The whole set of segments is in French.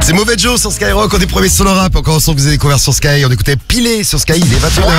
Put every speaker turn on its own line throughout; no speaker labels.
C'est Mauvais Joe sur Skyrock, on est premiers sur le rap. Encore ensemble, vous avez découvert sur Sky. On écoutait Pilé sur Sky, il est 21h.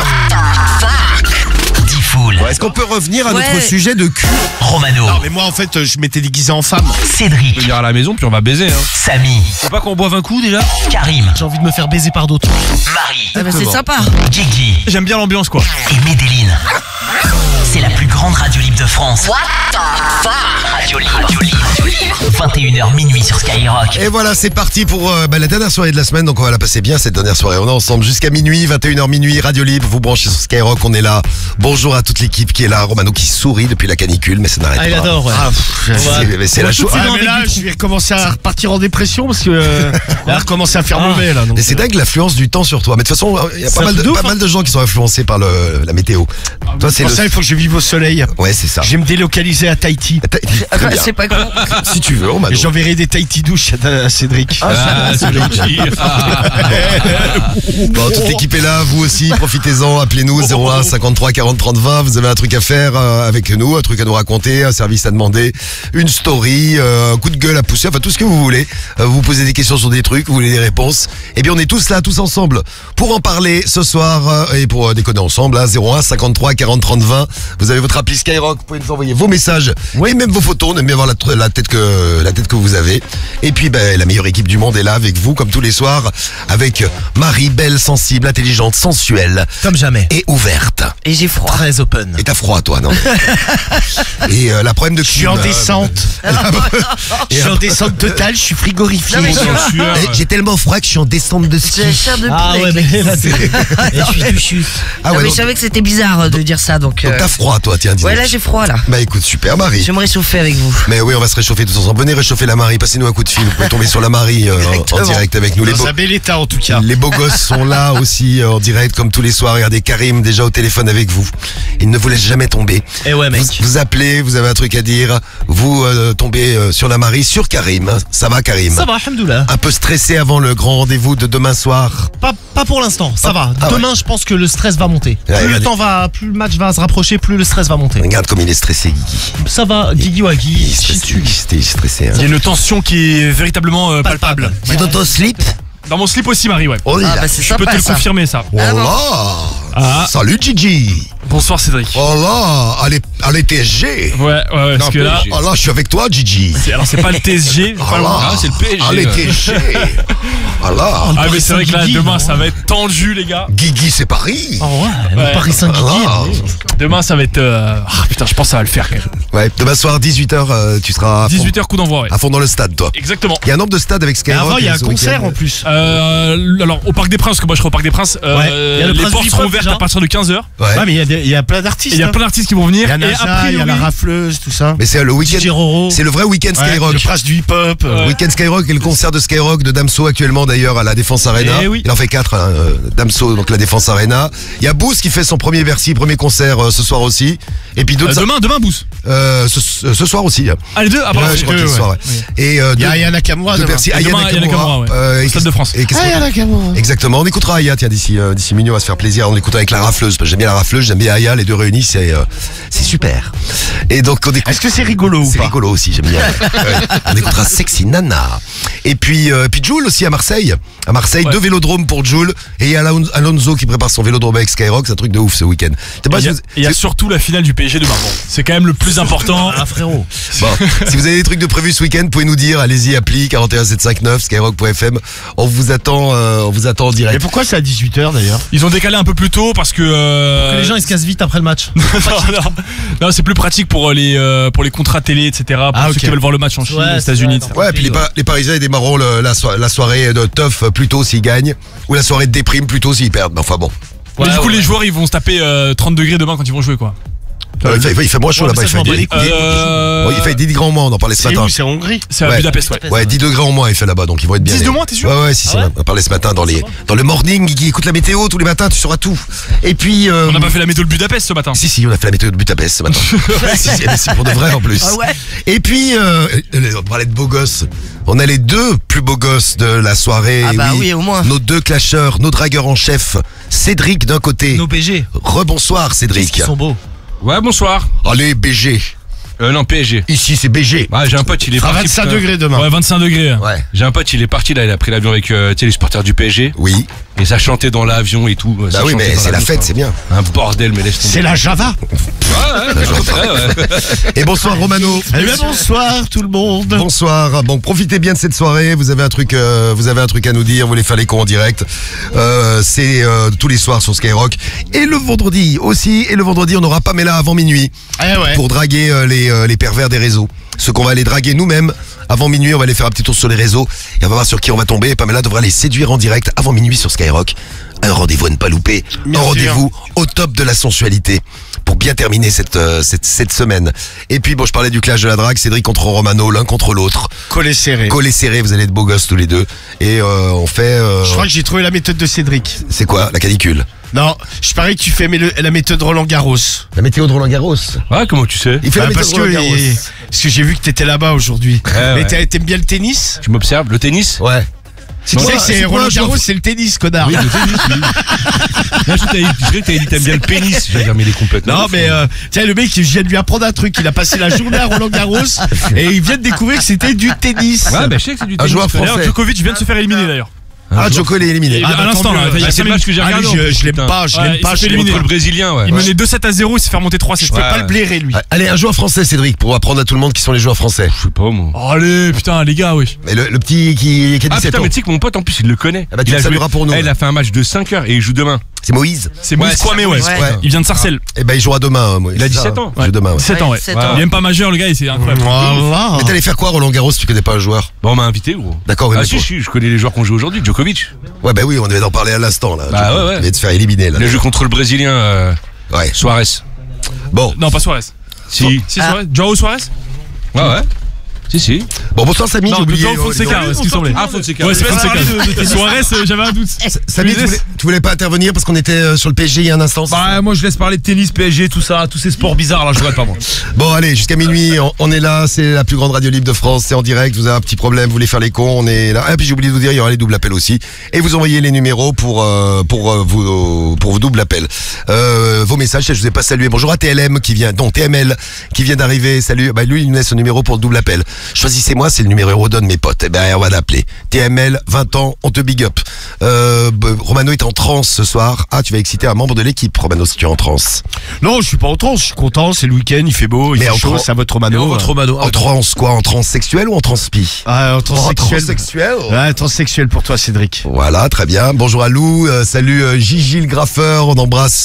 Est-ce qu'on peut revenir à notre sujet de cul?
Romano.
Non mais moi en fait je m'étais déguisé en femme.
Cédric.
On peut venir à la maison puis on va baiser.
Samy.
Faut pas qu'on boive un coup déjà?
Karim.
J'ai envie de me faire baiser par d'autres.
Marie.
Ah bah c'est sympa.
Guigui.
J'aime bien l'ambiance quoi.
Et Medellin. C'est la plus grande radio libre de France. What the fuck? Radio libre. 21h minuit sur Skyrock.
Et voilà, c'est parti pour la dernière soirée de la semaine. Donc on va la passer bien cette dernière soirée. On est ensemble jusqu'à minuit, 21h minuit, Radio Libre. Vous branchez sur Skyrock, on est là. Bonjour à toute l'équipe qui est là. Romano qui sourit depuis la canicule, mais ça n'arrête pas.
Il adore, ouais.
C'est la chose.
Mais là je vais recommencer à repartir en dépression parce que là recommencer à faire mauvais là.
Mais c'est dingue l'influence du temps sur toi. Mais de toute façon, il y a pas mal de gens qui sont influencés par la météo. Toi, c'est
pour ça il faut que je vive au soleil.
Ouais, c'est ça.
Je vais me délocaliser à Tahiti.
Très bien.
C'est pas con.
Si tu veux, Romano.
Et j'enverrai des Tahiti douches à Cédric.
C'est gentil.
Bon, toute l'équipe est là, vous aussi, profitez-en, appelez-nous 01 53 40 30 20, vous avez un truc à faire avec nous, un truc à nous raconter, un service à demander, une story, un coup de gueule à pousser, enfin tout ce que vous voulez. Vous posez des questions sur des trucs, vous voulez des réponses. Et bien on est tous là, tous ensemble, pour en parler ce soir et pour déconner ensemble, 01 53 40 30 20. Vous avez votre appli Skyrock, vous pouvez nous envoyer vos messages et même vos photos, on aime bien voir la tête que vous avez. Et puis la meilleure équipe du monde est là avec vous, comme tous les soirs, avec Marie, belle, sensible, intelligente, sensuelle.
Comme jamais.
Et ouverte.
Et j'ai froid.
Très open.
Et t'as froid, toi, non? Et la problème de
Je suis en descente. Je suis en descente totale, je suis frigorifié.
Non, mais
J'ai tellement froid que je suis en descente de ski.
j'ai la chair de poule.
Ah ouais, mais là c'est. Je suis du chute.
Ah
Non,
ouais,
mais
donc,
je savais que c'était bizarre de dire ça, donc.
t'as froid, toi, tiens, dis
Ouais,
donc.
là j'ai froid là.
Bah écoute, super, Marie.
Je vais me réchauffer avec vous.
Mais oui, on va se réchauffer tous ensemble. Venez réchauffer la Marie, passez-nous un coup de fil. Vous pouvez tomber sur la Marie en direct avec nous.
Dans un bel état en tout cas.
Les beaux gosses sont là aussi en direct comme tous les soirs. Regardez Karim déjà au téléphone avec vous. Il ne vous laisse jamais tomber.
Eh ouais mec.
Vous appelez, vous avez un truc à dire. Vous tombez sur la Marie, sur Karim. Ça va Karim?
Ça va, alhamdoulilah.
Un peu stressé avant le grand rendez-vous de demain soir.
Pas pour l'instant, ça va.
Ah
Demain, je pense que le stress va monter.
Ouais,
Plus le match va se rapprocher, plus le stress va monter.
Regarde comme il est stressé, Guigui.
Ça va, Guigui
Il
Wagui,
est stressé. Il est stressé. Hein.
Il y a une tension qui est véritablement palpable.
C'est dans ton slip?
Dans mon slip aussi, Marie, ouais.
Oh là.
Ah bah c'est
Je peux te
sympa
le
ça.
confirmer ça.
Oh là.
Ah.
Salut Gigi.
Bonsoir Cédric.
Oh là, allez TSG.
Ouais, parce que là,
Oh là, je suis avec toi Gigi.
alors c'est pas le TSG,
Oh là,
c'est le PSG.
Allez TSG. Oh là.
Ah mais c'est vrai que là,
Guigui,
demain
non
ça va être tendu les gars.
Guigui c'est Paris.
Oh ouais,
Ouais.
Paris Saint-Guigui.
Ah.
Demain ça va être... putain, je pense que ça va le faire quand même.
Ouais, demain soir 18h, tu seras à fond,
18h coup d'envoi, ouais.
à fond dans le stade toi.
Exactement.
Il y a un nombre de stades avec
Et
Skyrock.
avant, il y a un
ce
concert
week-end.
en plus.
Alors au Parc des Princes, parce que moi je serai au Parc des Princes,
il y a le
les
Prince
portes
du
seront
Pop,
ouvertes
déjà.
à partir de 15h.
Ouais.
Ouais, mais il y a plein d'artistes.
Il y a
hein.
plein d'artistes qui vont venir.
Il y a
Et
NASA,
après,
il y a la rafleuse, tout ça.
Mais c'est le week-end.
DJ Roro.
C'est le vrai week-end
Ouais,
Skyrock.
le prince du hip-hop.
Ouais.
Week-end Skyrock et le concert de Skyrock de Damso actuellement d'ailleurs à la Défense Arena.
Eh oui.
Il en fait 4, Damso, donc la Défense Arena. Il y a Boost qui fait son premier premier concert ce soir aussi. Et puis d'autres.
Demain Boost.
Ce soir aussi.
Ah les deux? Ah pardon.
Ouais, je crois que
deux,
ce soir, ouais. Et
Il y a Aya Nakamura
de
demain.
Bercy.
Et
Aya
demain, Aya
Nakamura.
Nakamura, ouais.
Et
Au Stade de France.
Et qu'est-ce qu'on-
Aya Nakamura.
Exactement. On écoutera Aya, tiens, d'ici minuit, on va se faire plaisir. On écoutera avec la rafleuse. Parce que j'aime bien la rafleuse, j'aime bien Aya, les deux réunis, c'est super. Et donc on écoute.
Est-ce que c'est rigolo ou
C'est
pas?
rigolo aussi, j'aime bien. Ouais. On écoutera Sexy Nana. Et puis Jules aussi à Marseille. À Marseille,
Ouais.
2 vélodromes pour Jules. Et il y a Alonso qui prépare son vélodrome avec Skyrock. C'est un truc de ouf ce week-end. C'est pas
Et il y a surtout la finale du PSG demain. Bon, c'est quand même le plus important.
Ah frérot.
Bon, si vous avez des trucs de prévu ce week-end, vous pouvez nous dire. Allez-y, appli 41759 skyrock.fm. On vous attend en
Et
direct.
pourquoi c'est à 18h d'ailleurs?
Ils ont décalé un peu plus tôt parce que...
Que les gens ils se cassent vite après le match.
non, c'est plus pratique pour les contrats télé, etc. Pour
Ah,
ceux
ok.
qui veulent voir le match en Chine,
Ouais,
aux États-Unis,
c'est
etc.
vrai,
Ouais, puis les Parisiens ils démarreront la soirée de teuf plus tôt s'ils gagnent. Ou la soirée de déprime plus tôt s'ils perdent. Mais enfin bon.
Mais du coup, les joueurs ils vont se taper 30 degrés demain quand ils vont jouer quoi.
Il fait moins chaud
Ouais,
là-bas.
mais ça, je m'en bats les couilles.
Il fait 10 degrés en moins, on en parlait ce
C'est
matin.
où? C'est en Hongrie.
C'est à
Ouais.
Budapest, ouais.
Ouais, 10 degrés en moins il fait là-bas, donc ils vont être bien.
10 de moins, t'es sûr?
Ouais, si,
Ah ouais
on en parlait ce matin dans le morning, Guigui, écoute la météo tous les matins, tu sauras tout. Et puis...
On n'a pas fait la météo de Budapest ce matin.
Si, on a fait la météo de Budapest ce matin. Si, c'est pour de vrai en plus.
Ah ouais.
Et puis, on parlait de beaux gosses. On a les 2 plus beaux gosses de la soirée.
Ah bah oui, au moins.
Nos 2 clasheurs, nos dragueurs en chef. Cédric d'un côté.
Nos PG.
Rebonsoir Cédric.
Ils sont beaux.
Ouais, bonsoir.
Allez, BG.
Non, PSG.
Ici, c'est BG.
Ouais, j'ai un pote, il est
À
parti.
25
putain.
degrés demain.
Ouais, 25 degrés.
Ouais.
J'ai un pote, il est parti là, il a pris l'avion avec les supporters du PSG.
Oui.
Et ça chantait dans l'avion et tout.
Bah oui, mais c'est la fête, c'est bien.
Un bordel, mais laisse tomber.
C'est la Java.
Ouais.
Et bonsoir Romano.
Eh bien, bonsoir tout le monde.
Bonsoir. Bon, profitez bien de cette soirée. Vous avez un truc à nous dire. Vous voulez faire les cons en direct. C'est tous les soirs sur Skyrock. Et le vendredi aussi. Et le vendredi, on aura Pamela avant minuit
Eh ouais.
pour draguer les pervers des réseaux. Ceux qu'on va aller draguer nous-mêmes avant minuit. On va aller faire un petit tour sur les réseaux et on va voir sur qui on va tomber. Et Pamela devra les séduire en direct avant minuit sur Skyrock. Un rendez-vous à ne pas louper.
Bien
Un
sûr.
rendez-vous au top de la sensualité pour bien terminer cette semaine. Et puis bon, je parlais du clash de la drague, Cédric contre Romano, l'un contre l'autre.
Collé serré.
Collés serrés, vous allez être beaux gosses tous les deux. Et on fait...
Je crois que j'ai trouvé la méthode de Cédric.
c'est quoi? La canicule?
Non, je parie que tu fais la méthode Roland Garros.
La météo de Roland Garros.
Ouais, comment tu sais?
Il fait la météo
Parce
de Roland Garros.
parce que j'ai vu que t'étais là-bas aujourd'hui.
Ouais.
Mais t'aimes bien le tennis?
Tu m'observes? Le tennis?
Ouais.
Tu sais que c'est
quoi,
Roland
je
Garros,
dois-
c'est le tennis, connard.
Oui, le tennis, oui. Non, je croyais que t'avais dit t'aimes bien le pénis. J'allais dire, mais il est complètement.
Non
ouf,
mais
hein.
tiens, le mec, je viens de lui apprendre un truc. Il a passé la journée à Roland Garros et il vient de découvrir que c'était du tennis.
Ouais, bah je sais que c'est du
Un
tennis.
joueur
D'ailleurs,
français.
Djokovic vient de se faire éliminer d'ailleurs.
Ah, Djoko il est éliminé.
À l'instant, là, il y a
c'est le match que j'ai
Ah,
regardé.
lui,
en plus,
je l'aime
putain.
pas, je
Ouais,
l'aime
il
pas,
s'est
je
fait
l'aime
éliminer.
Contre le Brésilien, ouais.
Il menait 2-7-0, il s'est fait remonter 3-7.
Je peux pas le blairer lui.
Allez, un joueur français, Cédric, pour apprendre à tout le monde qui sont les joueurs français.
Je sais pas, moi.
Oh, allez, putain, les gars, oui.
Mais le petit qui a 17
Ah putain,
ans.
mais tu sais que mon pote en plus il le connaît.
Ah bah, tu
il
le
a
salueras
joué-
pour nous.
Il a fait un match de 5 heures et il joue demain.
C'est Moïse.
C'est Moïse
c'est
Kwame, ouais.
Moïse,
Ouais.
Il vient de Sarcelles.
Eh ben, il jouera demain, Moïse.
Il a
C'est ça,
17 ans.
Il joue demain, ouais.
17 ans, ouais.
17
Ouais.
ans.
Il est même pas majeur, le gars, et c'est incroyable.
Voilà.
Mais t'allais faire quoi, Roland Garros, si tu connais pas un joueur?
Bon, on m'a invité, gros.
D'accord, oui,
Ah
mais
si,
pour-
si, je connais les joueurs qu'on joue aujourd'hui. Djokovic.
Ouais, bah oui, on devait en parler à l'instant, là.
Bah, ouais, ouais.
Il vient de se faire éliminer, là.
Il a joué contre le Brésilien
Ouais.
Suarez.
Bon.
Non, pas Suarez.
Si.
Si, Suarez. Joao Suarez.
Ouais, ouais. Si.
Bon, bonsoir, Samy, j'ai
Non,
oublié.
Joao Fonseca, ce qui me semblait.
Ah, Fonseca.
Ouais, c'est Fonseca. Suarez, j'avais un doute.
Samy, tu voulais pas intervenir parce qu'on était sur le PSG il y a un instant? c'est ça
Bah moi je laisse parler de tennis, PSG, tout ça, tous ces sports bizarres là, je regarde pas moi.
Bon, allez, jusqu'à minuit, on est là, c'est la plus grande radio libre de France, c'est en direct, vous avez un petit problème, vous voulez faire les cons, on est là. Et puis j'ai oublié de vous dire, il y aura les doubles appels aussi. Et vous envoyez les numéros pour vos doubles appels. Vos messages, je vous ai pas salué. Bonjour à TML qui vient d'arriver, salut. Bah lui, il nous laisse son numéro pour le double appel. Choisissez-moi, c'est le numéro Eurodon, mes potes. Eh ben, on va l'appeler. TML, 20 ans, on te big up. Romano est en transe ce soir. Ah, tu vas exciter un membre de l'équipe, Romano, si tu es en transe.
Non, je suis pas en transe, je suis content, c'est le week-end, il fait beau, il
Mais
fait
en
chaud,
transe-
c'est à votre Romano.
Votre Romano.
En transe quoi? En transe sexuelle ou en transpi?
Ah, en transsexuel.
transsexuel.
Ouais, transsexuel pour toi, Cédric.
Voilà, très bien. Bonjour à Lou, salut Gigi le graffeur, on embrasse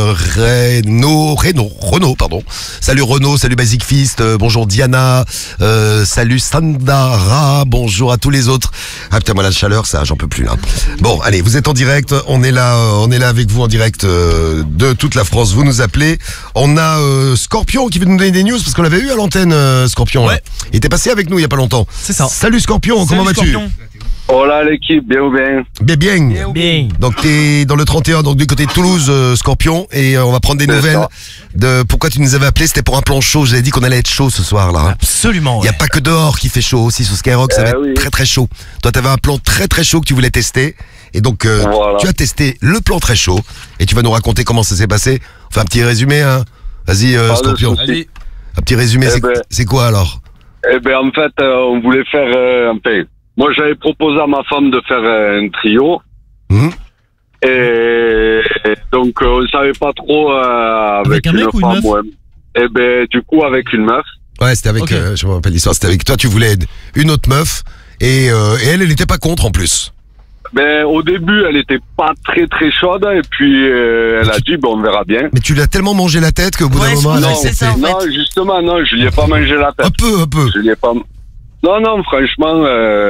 Renaud, pardon. Salut Renaud, salut Basic Fist, bonjour Diana, salut Sandara, bonjour à tous les autres. Ah putain, moi la chaleur, ça, j'en peux plus là. Bon, allez, vous êtes en direct, on est là avec vous en direct de toute la France. Vous nous appelez. On a Scorpion qui veut nous donner des news parce qu'on l'avait eu à l'antenne, Scorpion.
Ouais.
Là. Il était passé avec nous il y a pas longtemps.
C'est ça.
Salut Scorpion, comment vas-tu?
Hola l'équipe, bien ou bien?
Bien.
Bien.
Donc t'es dans le 31, donc du côté de Toulouse, Scorpion, et on va prendre des
C'est
nouvelles
ça.
de pourquoi tu nous avais appelé. C'était pour un plan chaud. J'avais dit qu'on allait être chaud ce soir là.
Absolument.
Il y a pas que dehors qui fait chaud aussi sur Skyrock, ça va être
oui.
très très chaud. Toi t'avais un plan très très chaud que tu voulais tester, et donc
Voilà.
tu as testé le plan très chaud, et tu vas nous raconter comment ça s'est passé. Enfin un petit résumé, hein. Vas-y
Pas de
Scorpion.
souci.
Allez.
Un petit résumé,
Eh
c'est
ben.
c'est quoi alors?
Eh ben en fait, on voulait faire enfin, moi j'avais proposé à ma femme de faire un trio.
Mhm.
Et donc on savait pas trop avec
un
une
mec ou une
femme
meuf?
ou un- Eh ben du coup avec une meuf.
Ouais, c'était avec,
Ok.
je me rappelle l'histoire, c'était avec toi, tu voulais une autre meuf, et elle n'était pas contre en plus.
Ben au début elle était pas très très chaude et puis elle a dit ben on verra bien.
Mais tu l'as tellement mangé la tête qu'au bout d'un
Ouais,
moment,
je
elle a
pense que c'est
accepté.
ça, en fait.
Non justement non, je lui ai pas mangé la tête.
Un peu.
Je lui ai pas. Non, franchement,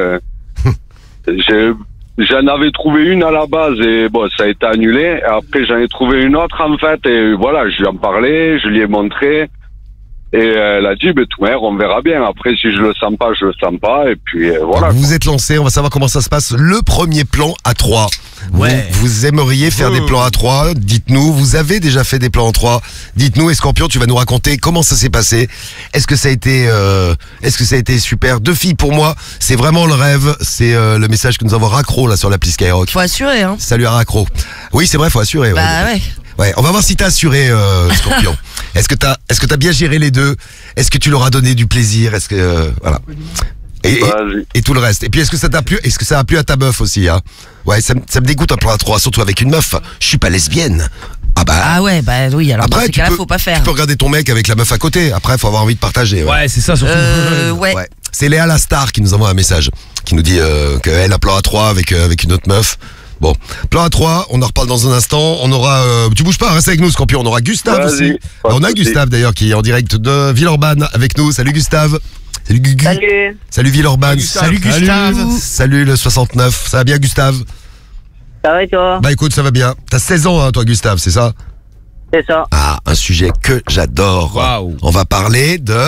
j'en avais trouvé une à la base et bon, ça a été annulé. Après, j'en ai trouvé une autre en fait et voilà, je lui en parlais, je lui ai montré et elle a dit, ben tout mère, on verra bien. Après, si je le sens pas, je le sens pas et puis voilà.
Vous vous êtes lancé, on va savoir comment ça se passe. Le premier plan à 3.
Ouais.
Vous aimeriez faire des plans à 3. Dites-nous, vous avez déjà fait des plans en 3. Dites-nous, et Scorpion, tu vas nous raconter comment ça s'est passé. Est-ce que ça a été super? 2 filles pour moi, c'est vraiment le rêve. C'est le message que nous avons Racro là sur l'appli Skyrock.
Faut assurer, hein.
Salut à Racro. Oui, c'est vrai, faut assurer.
Bah ouais.
Ouais, on va voir si t'as assuré, Scorpion. Est-ce que t'as bien géré les deux? Est-ce que tu leur as donné du plaisir? Est-ce que voilà.
Vas-y.
Et tout le reste. Et puis est-ce que ça t'a plu? Est-ce que ça a plu à ta meuf aussi, hein? Ouais, ça me dégoûte un plan à 3, surtout avec une meuf. Je suis pas lesbienne. Ah bah.
Ah ouais, bah oui, alors dans ces cas-là, faut pas faire.
Tu peux regarder ton mec avec la meuf à côté. Après, faut avoir envie de partager.
Ouais, c'est ça surtout.
Ouais.
Ouais. C'est Léa la star qui nous envoie un message, qui nous dit qu'elle a plan à 3 avec une autre meuf. Bon, plan à 3, on en reparle dans un instant. On aura, tu bouges pas, reste avec nous, Scorpion. On aura Gustave
Vas-y,
aussi.
pas de
On a
souci.
Gustave d'ailleurs qui est en direct de Villeurbanne avec nous. Salut Gustave. Salut Gugu.
Salut.
Salut Villeurbanne.
Salut Gustave.
Salut le 69. Ça va bien Gustave?
Ça va et toi?
Bah écoute, ça va bien. T'as 16 ans hein, toi Gustave, c'est ça?
C'est ça.
Ah, un sujet que j'adore.
Waouh.
On va parler de...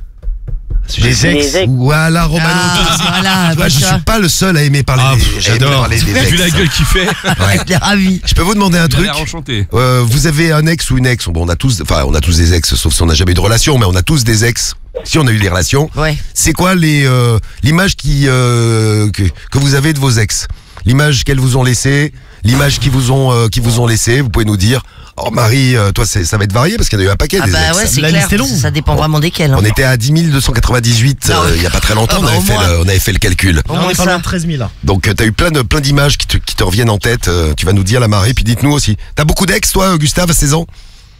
Les ex.
Les ex.
Voilà Romano.
Ah, voilà,
Tu vois, je suis pas le seul à aimer parler des,
j'adore.
à aimer parler des ex.
Vu la gueule qu'il fait,
Ouais.
Il est ravi.
Je peux vous demander un
il a
truc?
l'air enchanté.
Vous avez un ex ou une ex? Bon, on a tous des ex, sauf si on n'a jamais eu de relation, mais on a tous des ex. Si on a eu des relations,
Ouais.
c'est quoi l'image que vous avez de vos ex? L'image qu'elles vous ont laissée, l'image qu'ils vous ont laissée. Vous pouvez nous dire. Oh Marie, toi ça va être varié parce qu'il y en a eu un paquet
Ah
des
bah
ex.
ouais, c'est
La
clair.
liste est longue.
Ça dépend vraiment desquels. Hein.
On était à 10 298 il y a pas très longtemps.
Ah bah,
on avait fait le calcul.
Au
Là, on
moins
est pas loin
ça.
de 13 000 là.
Donc t'as eu plein d'images qui te reviennent en tête. Tu vas nous dire la Marie, puis dites-nous aussi. T'as beaucoup d'ex toi, Gustave, à 16 ans?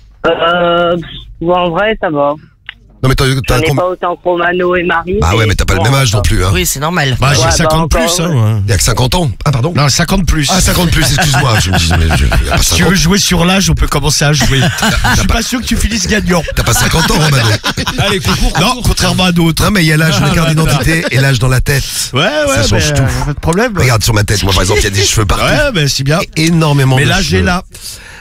Bon, en vrai, ça va.
Non mais t'as
J'en ai pas autant que Romano et Marie.
Bah ouais, mais t'as pas le même âge non plus. Hein.
Oui, c'est normal.
Bah, j'ai
Ouais,
50
bah,
plus,
encore,
hein.
Il y a que 50 ans. Ah pardon.
Non, 50 plus.
Ah 50 plus, excuse-moi. Je me dis, mais il y a pas
Si tu
50.
veux jouer sur l'âge, on peut commencer à jouer. Je suis pas sûr que tu finisses gagnant.
T'as pas 50 ans, Romano.
Allez, concours.
Non, contrairement à d'autres.
Non mais il y a l'âge, la carte d'identité et l'âge dans la tête.
Ouais,
Ça change tout.
pas de problème.
Regarde sur ma tête, moi par exemple, il y a des cheveux partout.
Ouais, ben c'est bien.
Énormément
Mais
de
là,
cheveux.
j'ai là.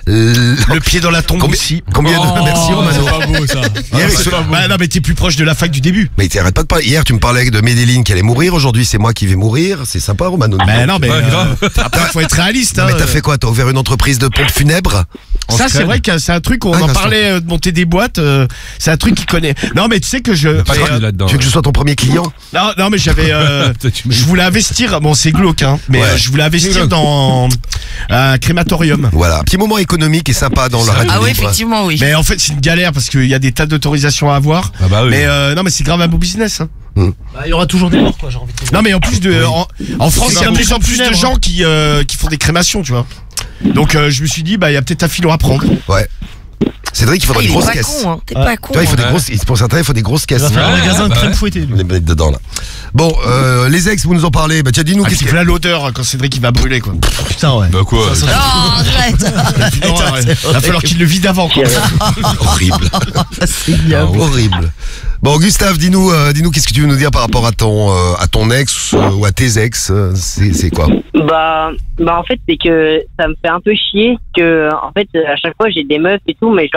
Le
Le pied dans la tombe aussi.
Combien de... Merci Romano.
C'est pas beau ça.
Hier,
C'est pas beau.
Bah non, mais t'es plus proche de la fac du début.
Mais t'arrêtes pas de parler. Hier, tu me parlais de Medellin qui allait mourir. Aujourd'hui, c'est moi qui vais mourir. C'est sympa, Romano.
Bah non, mais
Ouais, grave.
après, faut être réaliste.
Non,
Hein.
mais t'as fait quoi? T'as ouvert une entreprise de pompes funèbres?
Ça, c'est vrai que c'est un truc, on
Ah,
en
bien
parlait de monter des boîtes. C'est un truc qu'il connaît. Non, mais tu sais que je.
Pas grave là-dedans.
Tu veux que je sois ton premier client?
Non, mais j'avais.
Toi, tu me
Je
dis.
voulais investir. Bon, c'est glauque, hein. Mais
Ouais.
je voulais investir dans un crématorium.
Voilà. Petit moment économique et sympa dans la radio
Ah oui,
libre.
effectivement, oui.
Mais en fait, c'est une galère parce qu'il y a des tas d'autorisations à avoir.
Ah bah oui.
Mais non, mais c'est grave un beau business. Hein.
Bah, il y aura toujours des morts, quoi, j'ai envie de dire.
Non, mais en plus de. En France, il y a de plus en plus de gens qui font des crémations, tu vois. Donc, je me suis dit, bah, il y a peut-être un filon à prendre.
Ouais. Cédric, il
Ah,
faudrait
il
une
est
grosse
pas
caisse.
con, hein. T'es pas con.
Tu vois, il faut
hein.
des grosses, pour certains, il faut des grosses caisses.
Il va faire un
Ouais,
magasin de
bah
crème
ouais.
fouettée, lui.
Les mettre dedans, là. Bon, les ex, vous nous en parlez. Bah, tiens, dis-nous,
Ah,
qu'est-ce
c'est
que...
là l'odeur quand Cédric il va brûler, quoi.
Putain, ouais.
Bah quoi
Non, arrête.
Non, ouais. Il va falloir qu'il le vide avant, quoi.
Horrible.
C'est bien.
Horrible. Bon, Gustave, dis-nous, qu'est-ce que tu veux nous dire par rapport à ton ex ou à tes ex? C'est quoi?
Bah, en fait, c'est que ça me fait un peu chier que, en fait, à chaque fois, j'ai des meufs et tout, mais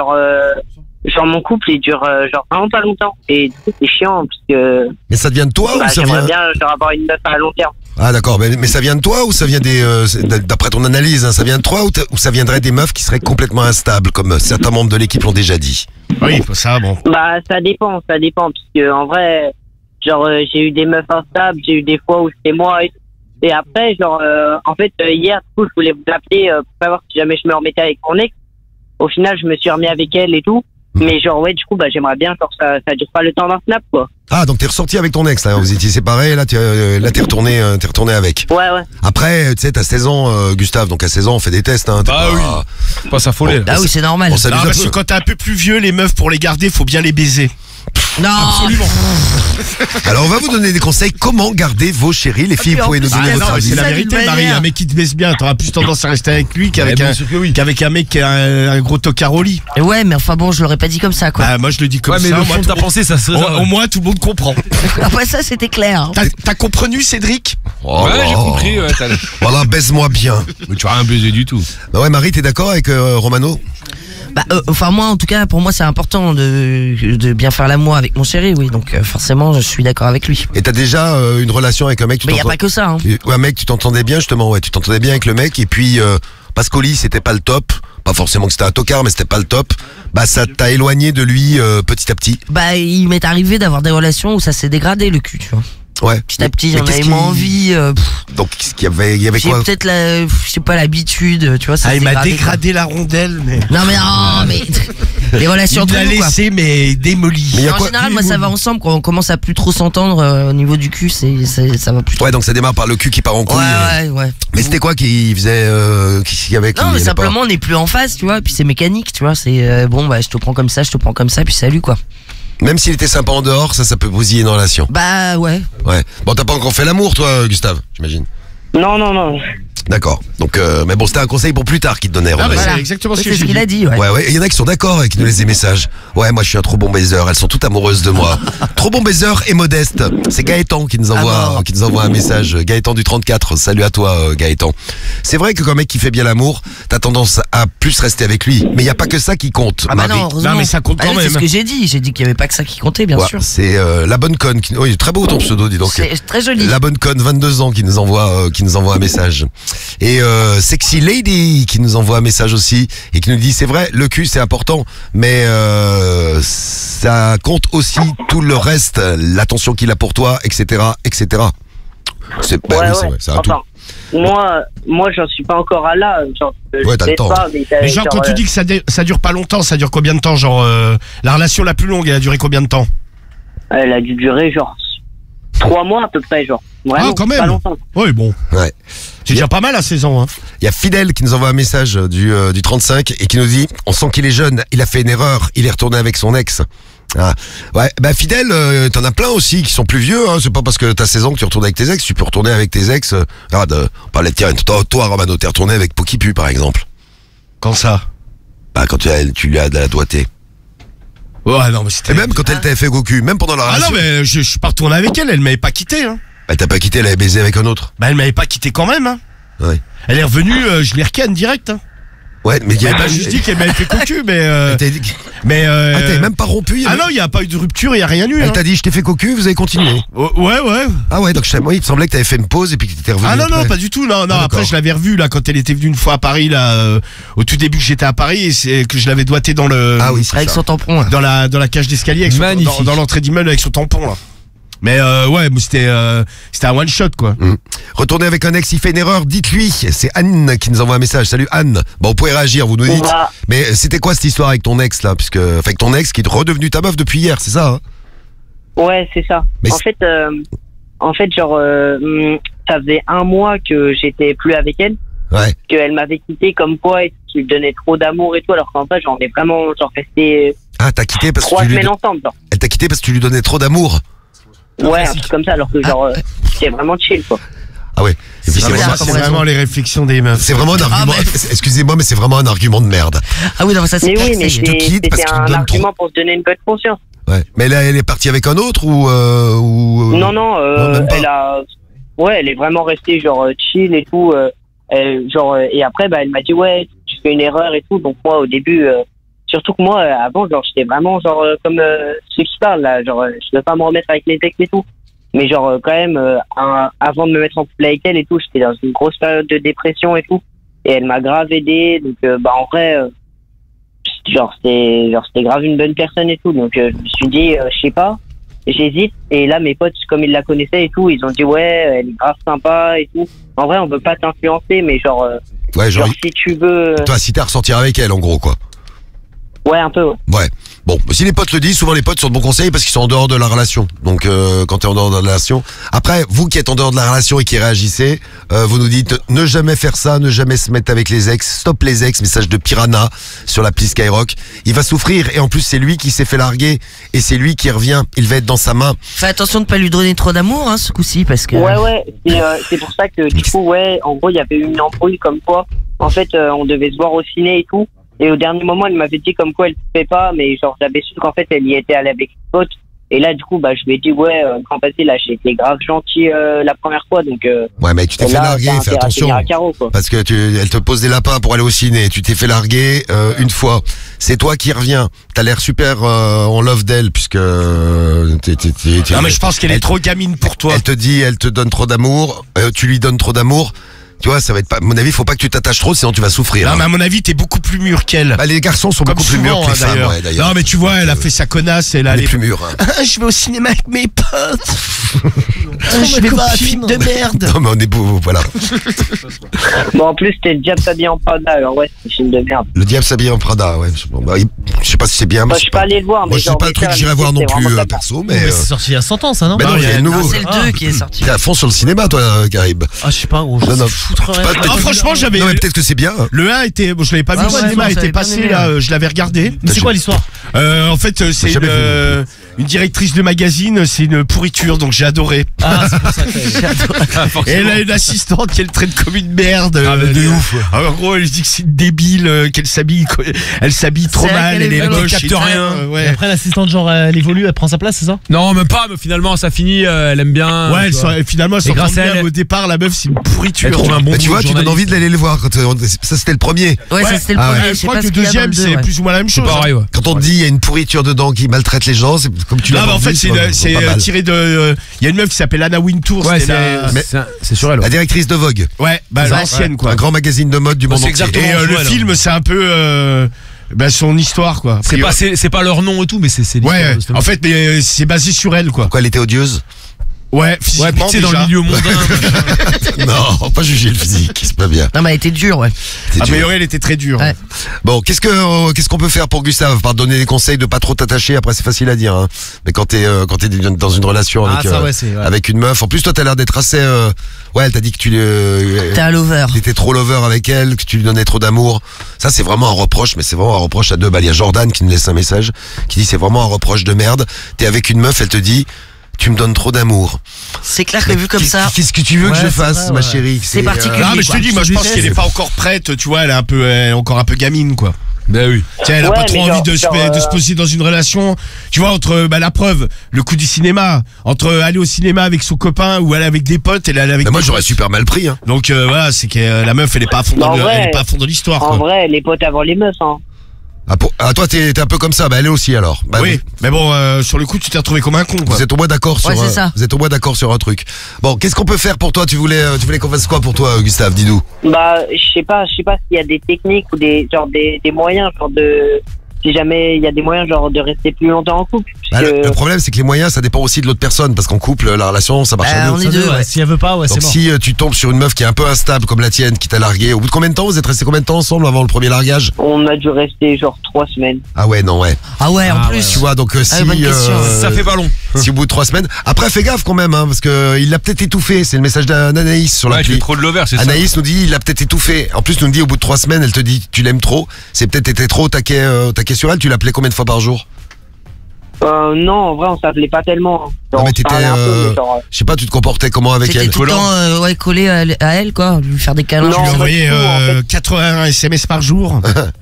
genre mon couple, il dure, genre, vraiment pas longtemps. Et du coup, c'est chiant, parce que,
Mais ça vient de toi
bah,
ou ça
j'aimerais
vient...
bien, genre, avoir une meuf à long terme.
Ah d'accord, mais ça vient de toi ou ça vient d'après ton analyse, hein, ça vient de toi ou ça viendrait des meufs qui seraient complètement instables, comme certains membres de l'équipe l'ont déjà dit?
Oui, ça, bon.
Bah, ça dépend, parce que, en vrai, genre, j'ai eu des meufs instables, j'ai eu des fois où c'était moi et après, genre, en fait, hier, du coup, je voulais vous appeler pour savoir si jamais je me remettais avec mon ex. Au final, je me suis remis avec elle et tout. Mais genre, ouais, du coup, bah, j'aimerais bien, genre, ça dure pas le temps d'un snap, quoi.
Ah, donc t'es ressorti avec ton ex, là, vous étiez séparés, là t'es retourné avec.
Ouais, ouais.
Après, tu sais, t'as 16 ans, Gustave, donc à 16 ans, on fait des tests, hein.
Bah oui. Pas s'affoler.
Bon,
Ah oui, c'est normal.
on s'amuse
Non,
un
parce que
peu.
quand t'es un peu plus vieux, les meufs, pour les garder, faut bien les baiser.
Non.
Absolument.
Alors, on va vous donner des conseils, comment garder vos chéris, les filles,
puis, en
pouvez nous
plus,
donner
ah,
votre
Non, mais
avis.
c'est la
Ça,
vérité,
d'une
Marie.
manière.
Un mec qui te baisse bien, t'auras plus tendance à rester avec lui qu'avec
bien
un,
sûr que oui.
qu'avec un mec qui a un gros tocard au lit.
Ouais, mais enfin bon, je l'aurais pas dit comme ça, quoi.
Bah, moi, je le dis comme
Ouais, mais
ça.
le
moi,
fond de ta
tout le monde-
pensée, ça serait ça.
Au moins, tout le monde comprend.
Après ça, c'était clair. hein.
T'as compris, Cédric?
Oh,
Ouais, j'ai
oh.
compris. Ouais,
Voilà, baise-moi bien.
mais tu vas rien baiser du tout.
Bah ouais, Marie, t'es d'accord avec Romano?
Bah, enfin moi, en tout cas, pour moi, c'est important de bien faire l'amour avec mon chéri, oui. Donc forcément, je suis d'accord avec lui.
Et t'as déjà une relation avec un mec, tu
Mais y a
t'entends-
pas que ça. Hein.
Ouais, un mec, tu t'entendais bien, justement, ouais, tu t'entendais bien avec le mec, et puis, parce qu'au lit, c'était pas le top, pas forcément que c'était un tocard, mais c'était pas le top, bah, ça t'a éloigné de lui, petit à petit.
Bah, il m'est arrivé d'avoir des relations où ça s'est dégradé le cul, tu vois.
Ouais.
Petit à petit,
Mais
j'en
qu'est-ce
avais
qui-
moins envie.
Donc, il y avait
J'ai
quoi?
peut-être je sais pas, l'habitude, tu vois. Ça
Ah, il
s'est
m'a
quoi.
dégradé la rondelle, mais.
Non mais les relations
Il
entre
l'a
nous, quoi.
laissé, mais démoli.
Mais il y a
En
quoi?
général, moi, ça va ensemble quand on commence à plus trop s'entendre au niveau du cul, ça va plus trop.
Ouais, donc ça démarre par le cul qui part en couille.
Ouais.
Mais c'était quoi qui faisait, qui avait, qui
Non, mais
aimait pas?
simplement, on n'est plus en phase, tu vois. Puis c'est mécanique, tu vois. C'est bon, bah, je te prends comme ça, puis salut, quoi.
Même s'il était sympa en dehors, ça peut bousiller une relation.
Bah, ouais.
Ouais. Bon, t'as pas encore fait l'amour, toi, Gustave, j'imagine.
Non.
D'accord. Donc, mais bon, c'était un conseil pour plus tard qu'il te donnait.
Ah,
Romain.
mais
Voilà.
c'est exactement ce
C'est
que
ce
j'ai
qu'il
dit.
a dit, ouais.
Ouais, il y en a qui sont d'accord et qui nous laissent des messages. Ouais, moi je suis un trop bon baiser, elles sont toutes amoureuses de moi. Trop bon baiser et modeste. C'est Gaëtan qui nous envoie un message. Gaëtan du 34. Salut à toi Gaëtan. C'est vrai que quand un mec qui fait bien l'amour, t'as tendance à plus rester avec lui. Mais il y a pas que ça qui compte.
Ah bah
Marie.
non, heureusement.
Non, mais ça compte quand
Ah oui,
même.
C'est ce que j'ai dit. J'ai dit qu'il y avait pas que ça qui comptait, bien
Ouais,
sûr.
c'est la bonne conne. Oui, très beau ton pseudo, dis donc.
C'est très joli.
La bonne conne, 22 ans, qui nous envoie un message. Et Sexy Lady qui nous envoie un message aussi et qui nous dit c'est vrai, le cul c'est important, mais ça compte aussi tout le reste, l'attention qu'il a pour toi, etc., etc. C'est bah oui, c'est vrai, ça a tout.
Moi, j'en suis pas encore à là. Genre,
Ouais, t'as le temps.
Mais genre, quand tu dis que ça dure pas longtemps, ça dure combien de temps? Genre, la relation la plus longue, elle a duré combien de temps?
Elle a dû durer genre 3 mois à peu près, genre. Vraiment,
Ah, quand même.
Pas longtemps.
Oui, bon.
Ouais.
C'est déjà pas mal à 16 ans, hein.
Il y a Fidèle qui nous envoie un message du 35 et qui nous dit on sent qu'il est jeune, il a fait une erreur, il est retourné avec son ex. Ah. Ouais, bah Fidèle, t'en as plein aussi qui sont plus vieux, hein. C'est pas parce que t'as 16 ans que tu retournes avec tes ex, tu peux retourner avec tes ex. Regarde, on parlait de tiens, toi Romano, t'es retourné avec Pokipu par exemple.
Quand ça?
Bah quand tu lui as de la doigté.
Ouais, non, mais c'était.
Et même quand elle t'avait fait Goku, même pendant la
Ah
relation.
non, mais je suis pas retourné avec elle m'avait pas quitté, hein.
Bah t'as pas quitté, elle avait baisé avec un autre.
Bah, elle m'avait pas quitté quand même, hein.
Ouais.
Elle est revenue, je l'ai recanne direct, hein.
Ouais, mais il y
Elle
avait
m'a juste dit qu'elle m'avait fait cocu, mais.
t'avais même pas rompu.
Ah non, il y a pas eu de rupture, il y a rien eu.
Elle
hein.
t'a dit je t'ai fait cocu, vous avez continué.
Ouais.
Ah ouais, donc moi il me semblait que t'avais fait une pause et puis que t'étais revenu.
Ah non,
après.
non, pas du tout. Non,
Ah,
après
d'accord.
je l'avais revue là quand elle était venue une fois à Paris là, au tout début que j'étais à Paris et c'est que je l'avais doigté dans le.
Ah oui, c'est
Avec
ça.
son tampon, là.
Dans la cage d'escalier, avec son-
Magnifique.
dans l'entrée d'immeuble avec son tampon là. Mais ouais, mais c'était un one shot quoi.
Retournez avec un ex, il fait une erreur, dites-lui. C'est Anne qui nous envoie un message. Salut Anne. Bon, vous pouvez réagir, vous nous dites.
Bah.
Mais c'était quoi cette histoire avec ton ex là, puisque avec ton ex qui est redevenu ta meuf depuis hier, c'est ça hein?
Ouais, c'est ça.
Mais
En fait, genre, ça faisait 1 mois que j'étais plus avec elle,
Ouais.
qu'elle m'avait quitté comme quoi et qu'il me donnait trop d'amour et tout, alors qu'en fait, j'en ai vraiment genre resté
Ah, t'as quitté parce que
3
tu lui
semaines ensemble, genre.
elle t'a quitté parce que tu lui donnais trop d'amour.
Ouais, un truc comme ça, alors que genre, c'était vraiment chill, quoi.
Ah ouais. Et puis
C'est
c'est
bizarre,
vraiment,
comme
C'est
raison.
vraiment les réflexions des meufs.
c'est vraiment un argument. Excusez-moi, mais c'est vraiment un argument de merde.
Ah oui, non, mais ça c'est
Mais
clair
oui,
que
mais
c'est-
te quitte parce
c'était
qu'il me
un
donne
argument pour se donner une bonne conscience.
Ouais. Mais là, elle est partie avec un autre ou
Non,
même pas.
elle a... Ouais, elle est vraiment restée genre chill et tout. Et après, bah, elle m'a dit, ouais, tu fais une erreur et tout. Donc moi, au début, surtout que moi, avant, genre, j'étais vraiment genre comme ceux qui parlent, là. Genre, je veux pas me remettre avec les ex et tout. Mais genre, quand même, avant de me mettre en couple avec elle et tout, j'étais dans une grosse période de dépression et tout. Et elle m'a grave aidé. Donc, bah, en vrai... c'était grave une bonne personne et tout, donc je me suis dit je sais pas, j'hésite. Et là mes potes, comme ils la connaissaient et tout, ils ont dit ouais, elle est grave sympa et tout. En vrai on veut pas t'influencer, mais genre
Ouais, genre,
si tu veux
toi, si t'as à ressortir avec elle, en gros, quoi.
ouais, un peu, ouais.
Ouais. Bon, si les potes le disent, souvent les potes sont de bons conseils parce qu'ils sont en dehors de la relation. Donc, quand t'es en dehors de la relation. Après, vous qui êtes en dehors de la relation et qui réagissez, vous nous dites ne jamais faire ça, ne jamais se mettre avec les ex. Stop les ex, message de Piranha sur l'appli Skyrock. Il va souffrir et en plus c'est lui qui s'est fait larguer et c'est lui qui revient. Il va être dans sa main.
Fais attention de pas lui donner trop d'amour, hein, ce coup-ci, parce que.
Ouais, c'est pour ça que du coup, ouais, en gros, il y avait eu une embrouille comme quoi, en fait, on devait se voir au ciné et tout. Et au dernier moment, elle m'avait dit comme quoi elle ne pouvait pas, mais genre, j'avais su qu'en fait, elle y était allée avec ses potes. Et là, du coup, bah, je lui ai dit, ouais, quand passé, là, j'ai été grave gentil la première fois, donc.
Ouais, mec, tu t'es fait
là,
larguer,
t'as
fais
intérêt à
attention.
tenir à carreau, quoi.
Parce que elle te pose des lapins pour aller au ciné. Tu t'es fait larguer une fois. C'est toi qui reviens. T'as l'air super en love d'elle puisque
Non mais je pense qu'elle est trop gamine pour toi.
Elle te dit, elle te donne trop d'amour. Tu lui donnes trop d'amour. Tu vois, ça va être pas, à mon avis, faut pas que tu t'attaches trop, sinon tu vas souffrir.
Non, mais à mon avis, t'es beaucoup plus mûr qu'elle.
Bah, les garçons sont
Comme
beaucoup plus mûrs
souvent,
que les femmes,
d'ailleurs.
ouais, d'ailleurs.
Non, mais tu vois, elle a fait sa connasse, elle a
Elle est plus mûre. Hein.
Je vais au cinéma avec mes potes. Je vais voir un film de merde.
Non, mais on est beau, voilà.
Bon, en plus, c'était le diable s'habille en Prada, alors ouais, c'est un film de merde.
Le diable s'habille en Prada, ouais. Bon, bah, je sais pas si c'est bien.
Bah, je suis pas allé le voir,
Moi,
mais
je sais
genre,
pas le truc que j'irai voir non plus, perso, mais.
Mais c'est sorti il y a 100 ans, ça, non?
Mais non, il y a le nouveau.
C'est le 2 qui est sorti.
T'es à fond sur le cinéma, toi, Carib.
Ah, je sais pas, gros.
Non, non.
Non, franchement, j'avais.
Non, mais peut-être que c'est bien.
Le 1 était. Bon, je l'avais pas vu au cinéma, il était passé, là, je l'avais regardé.
Mais c'est quoi l'histoire?
En fait, c'est une directrice de magazine, c'est une pourriture, donc j'ai adoré.
Ah, c'est pour ça que
Et elle a une assistante qu'elle traite comme une merde.
Ah, mais de ouf.
En gros, elle dit que c'est une débile, qu'elle s'habille trop
C'est
mal,
vrai
elle est
qu'elle est
moche,
capte
et tout,
rien.
Et
ouais.
après, l'assistante, genre, elle évolue, elle prend sa place, c'est ça?
Non, même pas, mais finalement, ça finit, elle aime bien.
Ouais, finalement, elle
Et grâce
s'entend
à
bien.
elle-
Au départ, la meuf, c'est une pourriture.
Elle trouve un bon
Bah, tu vois,
boulot de
tu donnes envie
journaliste.
d'aller les voir. Ça, c'était le premier.
Ouais, ça c'était le
Ah ouais.
premier.
Je
Je sais
crois
pas
que
ce
le
qu'il y a dans
deuxième,
le deux,
c'est plus ou moins la même chose.
Pareil, ouais.
Quand on te dit il y a une pourriture dedans qui maltraite les gens, c'est comme tu l'as
Non, mais en fait, c'est tiré de. Il y a une meuf qui s'appelle Anna Wintour.
Ouais,
c'était la-
c'est sur elle.
La directrice de Vogue,
Ouais, bah, l'ancienne, quoi.
un grand magazine de mode du monde
c'est
entier.
exactement-
Et le
ouais,
film, c'est un peu son histoire, quoi.
C'est pas leur nom et tout, mais c'est l'histoire
Ouais,
de cette
en
meuf.
fait, mais c'est basé sur elle, quoi.
Pourquoi elle était odieuse?
Ouais,
Ouais, puis
physiquement,
tu sais, dans
déjà.
le milieu mondain.
Non, faut pas juger le physique, c'est pas bien.
Non, mais elle était dure, ouais.
C'est
A
dur.
priori, elle était très dure.
Ouais.
Bon, qu'est-ce qu'on peut faire pour Gustave? Par donner des conseils de pas trop t'attacher. Après, c'est facile à dire, hein. Mais quand t'es dans une relation avec
ça, ouais, c'est, ouais.
avec une meuf, en plus toi t'as l'air d'être assez. Ouais, elle t'a dit que
T'es un lover.
t'étais trop lover avec elle, que tu lui donnais trop d'amour. Ça, c'est vraiment un reproche, mais c'est vraiment un reproche à deux balles. Il y a Jordan qui nous laisse un message, qui dit c'est vraiment un reproche de merde. T'es avec une meuf, elle te dit tu me donnes trop d'amour.
C'est clair que vu comme ça.
Qu'est-ce que tu veux que
Ouais,
je
c'est
fasse,
vrai,
ma
ouais.
chérie?
C'est particulier.
Non, mais je te dis, moi, je pense qu'elle est pas encore prête, tu vois, elle est encore un peu gamine, quoi.
Ben oui.
Tiens, elle a
Ouais,
pas trop
mais
envie
genre-
de se poser dans une relation. Tu vois, entre la preuve, le coup du cinéma, entre aller au cinéma avec son copain ou aller avec des potes, elle allait avec.
Mais moi,
des
j'aurais
potes.
super mal pris, hein.
Donc voilà, c'est que la meuf, elle est pas à fond dans
En vrai-
elle est pas à fond dans l'histoire.
En
quoi.
vrai, les potes avant les meufs, hein.
Toi, t'es un peu comme ça. Bah, elle est aussi alors. Bah,
Oui, mais bon, sur le coup, tu t'es retrouvé comme un con, quoi.
Vous êtes au moins d'accord sur.
Ouais, c'est ça.
Vous êtes au moins d'accord sur un truc. Bon, qu'est-ce qu'on peut faire pour toi? Tu voulais qu'on fasse quoi pour toi, Gustave? Dis-nous.
Bah, je sais pas s'il y a des techniques ou des moyens, genre si jamais il y a des moyens, genre de rester plus longtemps en couple.
Bah,
parce que-
le problème, c'est que les moyens, ça dépend aussi de l'autre personne, parce qu'en couple, la relation, ça marche à
On
deux.
est deux, ouais.
Si elle veut pas, ouais, c'est
Donc
mort.
si tu tombes sur une meuf qui est un peu instable comme la tienne, qui t'a largué, au bout de combien de temps vous êtes restés combien de temps ensemble avant le premier largage?
On a dû rester genre 3 semaines.
Ah ouais, non, ouais.
Ah ouais, en plus.
Tu vois, donc si
bonne question.
Ça fait ballon.
si au bout de 3 semaines, après fais gaffe quand même, hein, parce que il l'a peut-être étouffé. C'est le message d'Anaïs sur
Ouais, tu fais
l'appli.
trop de lover, c'est ça.
Anaïs nous dit il l'a peut-être étouffé. En plus nous dit au bout de 3 semaines, elle te dit tu l'aimes trop. C'est peut-être été trop au taquet sur elle. Tu l'appelais combien de fois par jour?
Non, en vrai, on s'appelait pas tellement. Genre,
Non, mais
on se
t'étais,
parlait un peu, mais genre,
je sais pas, tu te comportais comment avec
C'était
elle?
tout le temps collé à elle, quoi. Lui faire des câlins.
Non,
Tu lui
pas
envoyais
du tout, en fait.
80 SMS par jour.